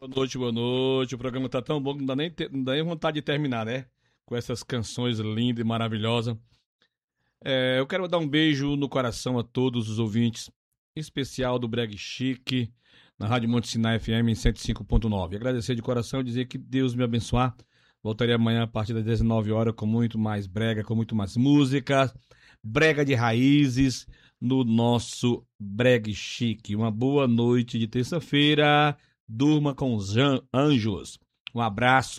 Boa noite, boa noite. O programa tá tão bom que não dá nem vontade de terminar, né? Com essas canções lindas e maravilhosas. Eu quero dar um beijo no coração a todos os ouvintes, em especial do Breg Chique, na Rádio Monte Sinai FM em 105.9. Agradecer de coração e dizer que Deus me abençoar. Voltarei amanhã a partir das 19 horas com muito mais brega, com muito mais música, brega de raízes no nosso Breg Chique. Uma boa noite de terça-feira. Durma com os anjos. Um abraço.